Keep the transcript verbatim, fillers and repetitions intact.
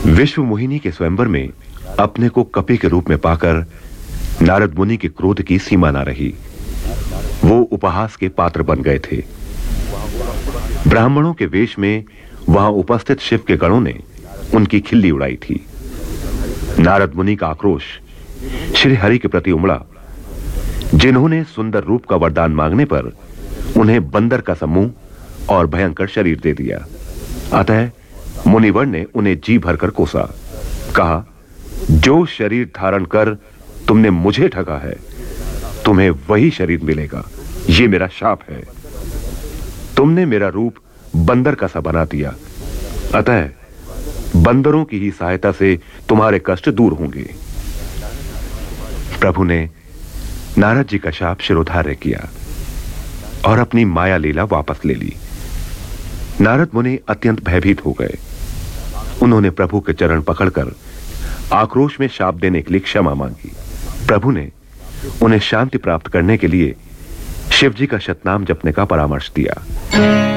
विश्व मोहिनी के स्वयंवर में अपने को कपि के रूप में पाकर नारद मुनि के क्रोध की सीमा न रही। वो उपहास के पात्र बन गए थे। ब्राह्मणों के वेश में वहां उपस्थित शिव के गणों ने उनकी खिल्ली उड़ाई थी। नारद मुनि का आक्रोश श्री हरि के प्रति उमड़ा, जिन्होंने सुंदर रूप का वरदान मांगने पर उन्हें बंदर का समूह और भयंकर शरीर दे दिया। अतः मुनिवर ने उन्हें जी भरकर कोसा, कहा, जो शरीर धारण कर तुमने मुझे ठगा है, तुम्हें वही शरीर मिलेगा। यह मेरा शाप है। तुमने मेरा रूप बंदर का सा बना दिया, अतः बंदरों की ही सहायता से तुम्हारे कष्ट दूर होंगे। प्रभु ने नारद जी का शाप शिरोधार्य किया और अपनी माया लीला वापस ले ली। नारद मुनि अत्यंत भयभीत हो गए। उन्होंने प्रभु के चरण पकड़कर आक्रोश में शाप देने के लिए क्षमा मांगी। प्रभु ने उन्हें शांति प्राप्त करने के लिए शिव जी का शतनाम जपने का परामर्श दिया।